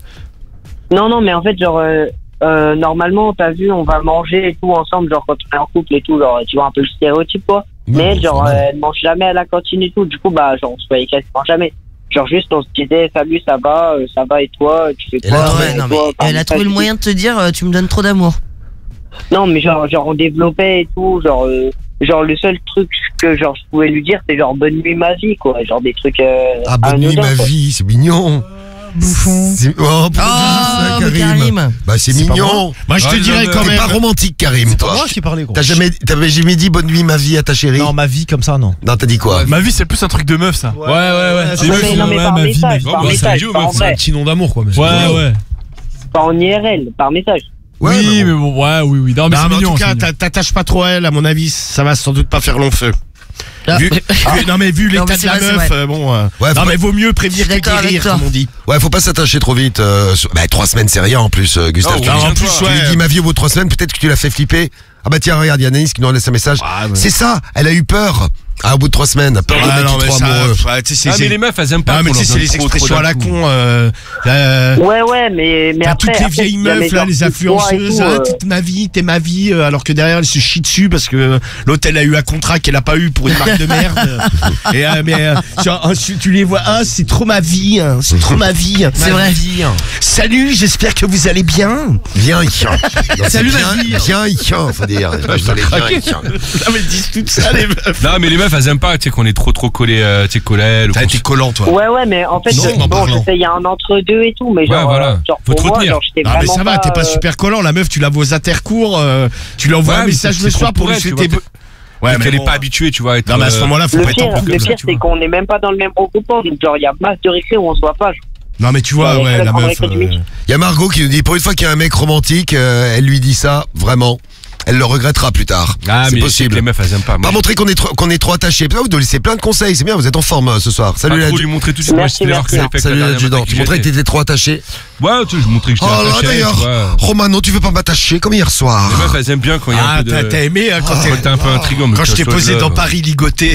Non, mais en fait, genre, normalement, t'as vu, on va manger et tout ensemble, genre, quand on est en couple et tout, genre, tu vois, un peu le stéréotype, quoi. Mais elle, genre, elle mange jamais à la cantine et tout, du coup, bah, genre, on se voyait quasiment jamais. Genre, juste, on se disait, salut, ça va et toi, tu fais
Elle a
quoi?
trouvé-
Ouais,
Et
non,
toi,
mais elle a trouvé le moyen de te dire tu me donnes trop d'amour.
Non, mais genre, on développait et tout, genre, le seul truc que, genre, je pouvais lui dire, c'est genre, bonne nuit, ma vie, quoi. Genre, des trucs,
Ah bonne nuit
anodins,
ma
quoi.
vie, c'est mignon.
Bouffon.
Oh, pourquoi tu dis ça,
mais Karim.
Bah c'est
C'est pas
mignon.
Moi, je te
Ouais,
dirais
non,
quand
T'es
même.
pas romantique, Karim, toi.
Moi qui parlais, gros.
T'avais jamais dit bonne nuit ma vie à ta chérie?
Non, ma vie comme ça, non.
Non, t'as dit quoi?
Ma vie, c'est plus un truc de meuf, ça.
Ouais, ouais.
C'est
Non,
meuf,
mais
ouais,
par
ma vie,
message,
mais-
par
Oh, bah, c'est
message,
vieux,
pas en
meuf, c'est un
vrai.
petit nom d'amour, quoi. Mais c'est
Ouais, ouais.
Pas en IRL, par message.
Ouais,
oui,
mais
mais bon, ouais, oui. Non, mais
Non,
c'est
mais en
mignon.
tout cas,
c'est mignon.
t'attaches pas trop à elle, à mon avis, ça va sans doute pas faire long feu.
Ah.
Non, mais vu
Non,
l'état
mais
de
c'est
la
vrai, c'est
meuf,
vrai.
bon.
Ouais,
Non,
faut-
mais vaut mieux prévenir
Je suis
que
d'accord avec
guérir,
toi.
comme on dit.
Ouais, faut pas s'attacher trop vite. 3 semaines, c'est rien en plus, Gustave.
Non,
tu
ouais,
lui-
en plus,
tu lui
ouais.
dis ma vie au bout de 3 semaines, peut-être que tu l'as fait flipper. Ah bah tiens, regarde, il y a Anaïs qui nous laisse un message.
Ah, ouais.
C'est ça, elle a eu peur. Ah, au bout de 3 semaines, peur de
Ah,
mec
non,
qui est
mais
trop
ça,
amoureux.
ouais, tu sais,
Ah, mais les meufs, elles aiment pas.
Non, mais
qu'on
tu sais,
leur
c'est
donne
les
trop
expressions à la
d'un coup.
con.
Ouais, mais
T'as
après.
toutes les
après,
vieilles
si jamais,
meufs, là,
genre,
les
tu te vois et
influenceuses,
tout,
hein, t'es ma vie, t'es ma vie, alors que derrière, elle se chie dessus parce que l'autre, elle a eu un contrat qu'elle a pas eu pour une marque de merde. Et, tu les vois, ah, c'est trop ma vie, hein, c'est trop ma vie.
C'est vrai.
Salut, j'espère que vous allez bien.
Viens, Ian.
Salut, ma
Viens,
vie.
Viens, Ian, faut dire. dire. Vous allez bien.
Non, mais disent tout ça, les meufs.
Non, mais les meufs, elles aiment pas, tu sais, qu'on est trop collés, tu sais, collés.
T'as été collant, toi.
Ouais, mais en fait,
Physiquement
bon, je
parlant.
sais, il y a un entre-deux et tout, mais
Ouais,
genre,
voilà.
genre
Faut
pour
te
moi,
retenir.
genre, j'étais
Non, mais
vraiment
ça va, t'es pas super collant. La meuf, tu la vois aux intercours, tu lui envoies
Ouais,
un
mais
message
c'est
le
trop
soir pour
pour
lui
elle, tu
souhaiter.
vois.
Ouais,
mais elle
bon.
est pas habituée, tu vois. à être,
Non, mais à ce moment-là, faut
Le
pas être en
pire,
couple
le
comme ça,
pire,
tu vois.
c'est qu'on n'est même pas dans le même regroupement, donc genre, il y a masse de récré où on se voit pas.
Non, mais tu vois,
Ouais,
ouais,
avec
la
le
meuf.
grand récré du midi.
Il y a Margot qui nous dit, pour une fois qu'il y a un mec romantique, elle lui dit ça, vraiment. Elle le regrettera plus tard.
Ah,
c'est
mais
possible.
les meufs, elles aiment pas.
Pas montrer qu'on est trop attaché. Vous nous laissez plein de conseils, c'est bien, vous êtes en forme ce soir. Salut
Pas trop
la
lui montrer tout de suite. Moi,
Merci,
c'était l'erreur que
merci.
j'avais fait avec
Salut
la dernière
l'adjudant.
meuf
Tu
avec
montrais
qui
que t'étais trop attaché.
j'étais. Ouais, tu sais, je montrais que
Oh
j'étais
là
attaché.
d'ailleurs,
tu vois.
Romano, tu veux pas m'attacher comme hier soir.
Les meufs, elles aiment bien quand il y a un
Ah,
peu de.
t'as aimé hein,
Quand t'es un peu intriguant. mais
quand je t'ai
toi,
posé
là,
dans Paris ligoté.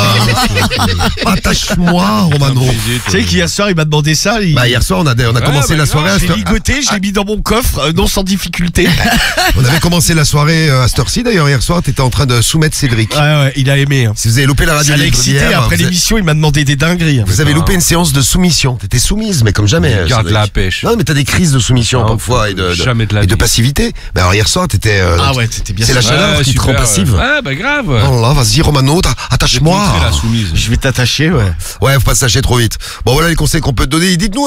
Attache-moi, Romano.
Tu sais qu'hier soir, il m'a demandé ça.
Bah hier soir on a commencé la soirée à
Je l'ai ligoté, je l'ai mis dans mon coffre, non sans difficulté.
on avait commencé la soirée à cette heure-ci d'ailleurs hier soir t'étais en train de soumettre Cédric.
Ouais, il a aimé. Hein.
Si vous avez loupé la radio
Ça l'a
libre
excité,
d'hier,
après
vous avez-
l'émission, il m'a demandé des dingueries.
vous avez loupé une séance de soumission. T'étais soumise mais comme jamais.
Garde
Cédric.
la pêche.
Non mais t'as des crises de soumission
Non,
parfois et
jamais de la
et de
vie.
passivité. Mais alors hier soir t'étais.
Ah ouais, c'était bien
c'est la
ça.
chaleur qui te rend
super,
passive.
Ouais, bah grave.
Oh là, vas-y Romano, attache-moi.
Montrer la soumise.
Je vais t'attacher, ouais.
Ouais, faut pas se lâcher trop vite. Bon, voilà les conseils qu'on peut te donner. Dites-nous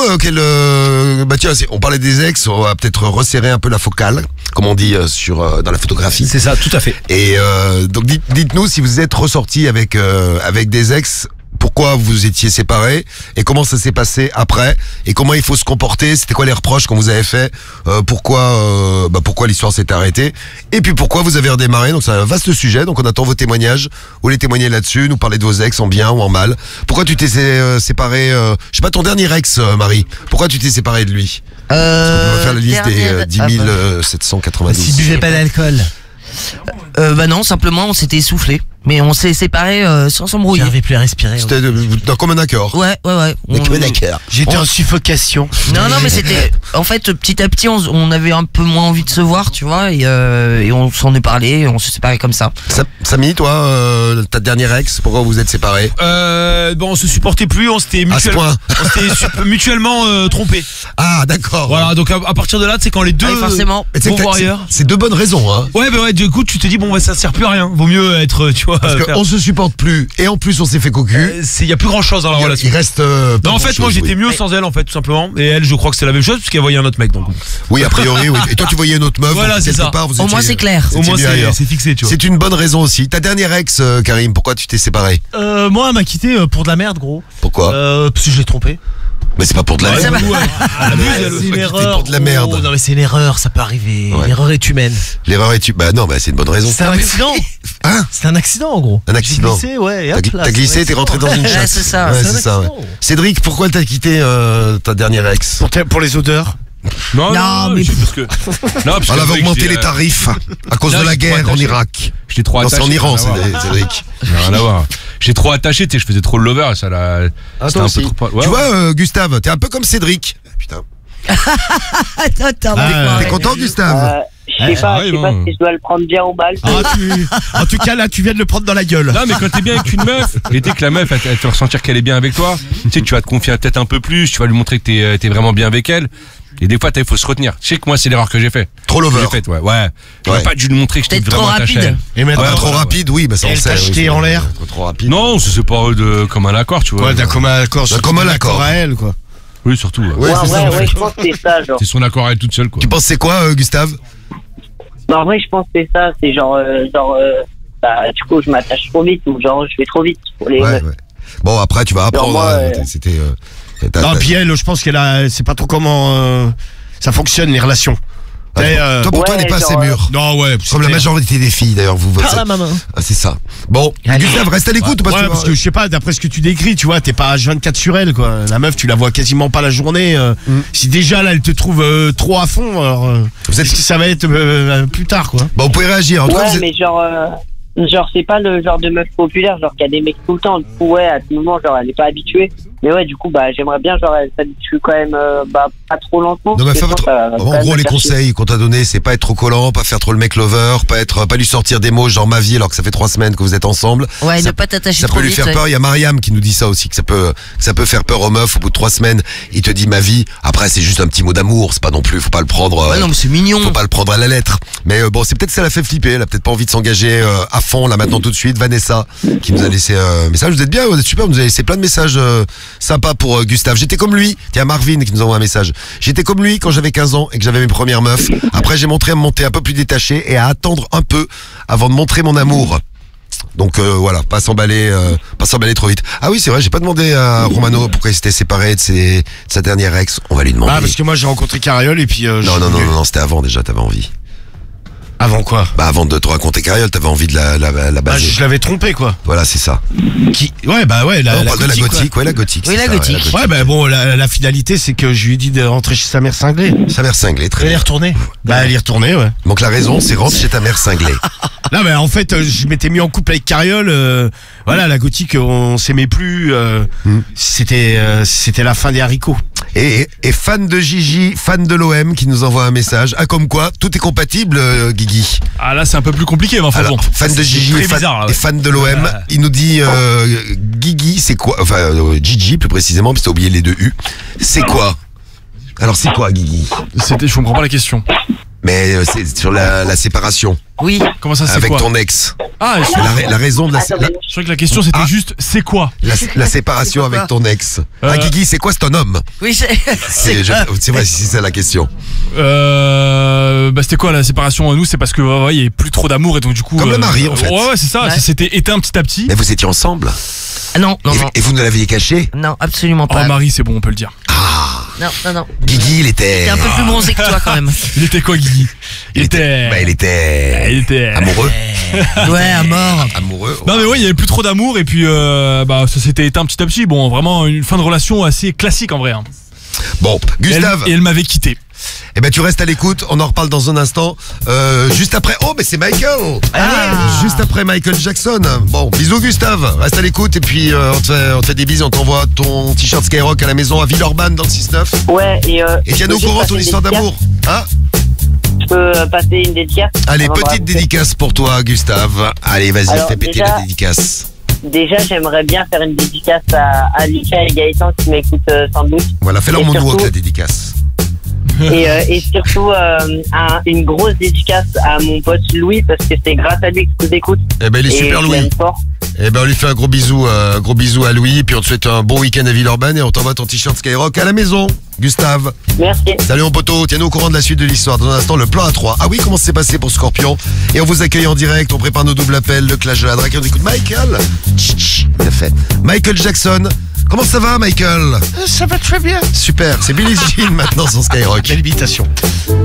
bah tiens, on parlait des ex, on va peut-être resserrer un peu la focale, comme on dit dans la photographie.
C'est ça, tout à fait.
Et donc dites-nous si vous êtes ressortis avec des ex. Pourquoi vous étiez séparés et comment ça s'est passé après et comment il faut se comporter, c'était quoi les reproches qu'on vous avait fait, pourquoi l'histoire s'est arrêtée et puis pourquoi vous avez redémarré. Donc c'est un vaste sujet, donc on attend vos témoignages. Vous voulez témoigner là-dessus, nous parler de vos ex en bien ou en mal. Pourquoi tu t'es séparé, je sais pas, ton dernier ex, Marie, pourquoi tu t'es séparé de lui? On va faire la liste des 10 792.
S'il buvait pas d'alcool.
Bah non, simplement on s'était essoufflé. Mais on s'est séparés sans s'embrouiller.
J'arrivais plus à respirer.
C'était d'un commun accord.
Ouais.
D'accord.
J'étais en suffocation.
Non, mais c'était. En fait, petit à petit, on avait un peu moins envie de se voir, tu vois, et on s'en est parlé, et on s'est séparés comme ça.
Samy, toi, ta dernière ex, pourquoi vous êtes séparés?
Bon, on se supportait plus, on s'était
À ce point.
mutuellement trompés.
Ah, d'accord.
Voilà, donc à partir de là, c'est quand les deux
Ouais, forcément.
Mais tu sais
vont
que
voir ailleurs.
c'est deux bonnes raisons, hein.
Ouais, bah ouais, du coup, tu te dis, bon, bah, ça sert plus à rien. Vaut mieux être, tu vois.
Parce qu'on se supporte plus et en plus on s'est fait cocu.
Il y a plus grand chose dans la relation.
Il reste.
Non, en fait, moi j'étais mieux sans elle, en fait, tout simplement. Et elle, je crois que c'est la même chose, puisqu'elle voyait un autre mec. Donc.
Oui, a priori, oui. Et toi, tu voyais une autre meuf.
Voilà,
donc,
c'est
quelque
ça.
part, vous
Au moins,
étiez-
c'est clair.
vous
Au moins,
étiez mieux ailleurs.
c'est fixé, tu vois.
C'est une bonne raison aussi. Ta dernière ex, Karim, pourquoi tu t'es séparé?
Moi, elle m'a quitté pour de la merde, gros.
Pourquoi?
Parce que je l'ai trompé.
Mais c'est pas pour de la
Ouais,
merde.
ouais. Elle abuse, elle.
C'est une
quitté
erreur.
pour de la merde.
gros. Non, mais c'est une erreur, ça peut arriver.
Ouais.
L'erreur est humaine.
L'erreur est Bah non, bah c'est une bonne raison.
C'est un accident.
Hein?
C'est un accident, en gros.
Un accident.
J'ai glissé, ouais. et
T'as
hop là,
t'as
c'est
glissé,
un
t'es rentré
accident.
dans une chasse.
c'est ça.
Ouais,
C'est un
c'est ça. Ouais.
accident.
Cédric, pourquoi t'as quitté ta dernière ex?
Pour les odeurs.
Non,
mais-
c'est parce que. Non, parce
Elle
que
avait
j'étais,
augmenté les tarifs à cause
Là,
de la
j'étais trop
guerre en
attaché.
Irak.
J'étais trop
Non, c'est
attaché.
en Iran,
rien à voir.
Cédric.
Rien à voir. J'étais trop attaché, tu sais, je faisais trop le lover, et ça l'a. C'était un peu trop. Ouais,
Tu vois, Gustave, t'es un peu comme Cédric. Putain.
Attends,
T'es content, Gustave?
Je sais
ça
pas,
arrive,
je sais pas
hein.
si je dois le prendre bien ou mal.
En tout cas, là, tu viens de le prendre dans la gueule.
Non, mais quand t'es bien avec une meuf, et dès que la meuf, elle te fait ressentir qu'elle est bien avec toi, tu sais, tu vas te confier peut-être un peu plus, tu vas lui montrer que t'es vraiment bien avec elle. Et des fois, il faut se retenir. Je sais que moi, c'est l'erreur que j'ai fait.
Trop
Que
lover.
j'ai faite, ouais. J'aurais
Ouais.
pas dû lui montrer que j'étais
Peut-être
vraiment
trop
attaché à
rapide.
elle.
Et maintenant,
Trop rapide, oui, bah ça on
Elle
sait.
t'a
oui,
jeté
c'est
en l'air.
Trop rapide.
Non, c'est pas comme un accord, tu vois.
Ouais, d'un commun accord.
D'un commun accord.
à elle, quoi.
Oui, surtout.
Ouais,
Ouais,
c'est ça, en fait.
je pense que c'est ça, genre.
C'est son accord à elle toute seule, quoi.
Tu penses c'est quoi, Gustave?
Bah, en vrai, je pense que c'est ça, c'est genre, bah, du coup, je m'attache trop vite, ou genre, je vais trop vite pour les
Ouais,
meufs.
ouais. Bon, après, tu vas apprendre.
moi,
hein, C'était.
Non, puis elle, je pense qu'elle a. C'est pas trop comment ça fonctionne, les relations.
Toi, pour toi,
Ouais,
n'est pas assez
genre,
mûr.
Non, ouais.
Comme la majorité des filles, d'ailleurs, vous
Par la maman.
Ah, c'est ça. Bon, Gustave, reste à l'écoute.
Ouais, parce que je sais pas, d'après ce que tu décris, tu vois, t'es pas H24 sur elle, quoi. La meuf, tu la vois quasiment pas la journée. Si déjà, là, elle te trouve trop à fond, alors.
Vous êtes-
est-ce que ça va être plus tard, quoi.
Bon, vous pouvez réagir. En tout cas,
Ouais,
vous êtes-
mais genre, c'est pas le genre de meuf populaire, genre, qu'il y a des mecs tout le temps. Du coup, ouais, à ce moment, genre, elle est pas habituée. Mais ouais, du coup, bah, j'aimerais bien, genre, elle s'habitue quand même, bah, pas trop lentement.
Non, mais
parce que
fais
sinon, ça va quand
en
même
gros,
me
les
faire chier.
conseils qu'on t'a donnés, c'est pas être trop collant, pas faire trop le mec lover, pas lui sortir des mots genre ma vie alors que ça fait 3 semaines que vous êtes ensemble.
Ouais,
Ça-
ne pas t'attacher
Ça
trop
peut lui
vite.
faire
ouais.
peur. Il y a Mariam qui nous dit ça aussi, que ça peut faire peur aux meufs. Au bout de 3 semaines, il te dit ma vie. Après, c'est juste un petit mot d'amour. C'est pas non plus, faut pas le prendre.
Ouais, non, mais c'est mignon.
Faut pas le prendre à la lettre. Mais bon, c'est peut-être ça l'a fait flipper. Elle a peut-être pas envie de s'engager à fond là maintenant tout de suite. Vanessa qui nous a laissé un message. Vous êtes bien, vous êtes super. Vous nous avez laissé plein de messages sympas pour Gustave. J'étais comme lui. Tiens, Marvin qui nous envoie un message. J'étais comme lui quand j'avais 15 ans et que j'avais mes premières meufs. Après, j'ai montré à me monter un peu plus détaché et à attendre un peu avant de montrer mon amour. Donc voilà, pas s'emballer trop vite. Ah oui, c'est vrai, j'ai pas demandé à Romano pourquoi il s'était séparé de sa dernière ex. On va lui demander.
Ah, parce que moi j'ai rencontré Cariole et puis.
Non, c'était avant déjà, t'avais envie.
Avant quoi?
Bah avant de te raconter Cariole, t'avais envie de la
Bah,
baser.
je l'avais trompé quoi.
Voilà, c'est ça.
Qui? Ouais, bah ouais,
On parle de la gothique, ouais, la gothique.
Oui,
c'est
la
ça,
gothique.
Ouais, bah bon, la finalité c'est que je lui ai dit de rentrer chez sa mère cinglée.
Sa mère cinglée, très
Elle est
bien.
retournée.
Bah elle y est retournée, ouais.
Donc la raison, c'est rentre chez ta mère cinglée.
Non mais en fait je m'étais mis en couple avec Cariole, voilà, la gothique on s'aimait plus, c'était la fin des haricots.
Et fan de Gigi, fan de l'OM qui nous envoie un message. Ah, comme quoi, tout est compatible, Guigui.
Ah là c'est un peu plus compliqué, mais enfin
Alors,
bon.
fan de Gigi
très
et fan,
bizarre, là, ouais.
et fan de l'OM, il nous dit Guigui, c'est quoi? Enfin, Gigi plus précisément, parce que t'as oublié les deux U. C'est quoi? Alors c'est quoi, Guigui?
Je comprends pas la question.
Mais c'est sur la séparation
Oui.
Comment ça c'est
avec
quoi?
ton ex.
Ah,
La raison de
je crois que la question c'était juste c'est quoi?
la séparation avec ton ex. Ah, Guigui, c'est quoi, c'est un homme?
Oui,
C'est vrai, c'est ça la question.
Bah c'était quoi la séparation? Nous c'est parce que il y avait plus trop d'amour et donc du coup.
Comme le mari, en fait.
Ouais, c'est ça.
Ouais.
Ça s'était éteint petit à petit.
Mais vous étiez ensemble?
Ah, non.
Et vous ne l'aviez caché?
Non, absolument
Oh
pas.
Marie, c'est bon, on peut le dire.
Non.
Guigui, il était...
T'es un peu plus bronzé que toi quand même.
Il était quoi, Guigui?
Il était amoureux.
Ouais, à mort.
Amoureux.
Non mais ouais, il y avait plus trop d'amour et puis bah ça s'était éteint petit à petit. Bon, vraiment une fin de relation assez classique en vrai. Hein.
Bon, Gustave.
Et elle m'avait quitté.
Eh ben tu restes à l'écoute, on en reparle dans un instant. Juste après. Oh, mais c'est Michael. Juste après Michael Jackson. Bon, bisous Gustave. Reste à l'écoute et puis on te fait des bisous. On t'envoie ton t-shirt Skyrock à la maison à Villeurbanne dans le 6-9.
Ouais,
Et tiens-nous au courant ton histoire d'amour. Hein?
Je peux passer une dédicace?
Allez,
Avant de
petite
raconter.
dédicace pour toi Gustave. Allez, vas-y,
Alors,
fais péter
déjà-
la dédicace.
Déjà, j'aimerais bien faire une dédicace à Lucas et Gaëtan qui m'écoutent sans doute.
Voilà, fais leur
Et
moonwalk
surtout-
la dédicace.
Et surtout, une grosse dédicace à mon pote Louis parce que c'est grâce à lui que je vous écoute.
Eh ben il est
Et
super
je
Louis.
l'aime fort.
Eh ben on lui fait un gros bisou à Louis, puis on te souhaite un bon week-end à Villeurbanne et on t'envoie ton t-shirt Skyrock à la maison, Gustave.
Merci.
Salut mon poteau, tiens-nous au courant de la suite de l'histoire. Dans un instant, le plan A3. Ah oui, comment ça s'est passé pour Scorpion? Et on vous accueille en direct, on prépare nos doubles appels, le clash de la drague, et on écoute Michael. Bien fait. Michael Jackson. Comment ça va, Michael?
Ça va très bien.
Super, c'est Billie Jean maintenant sur Skyrock.
Quelle imitation.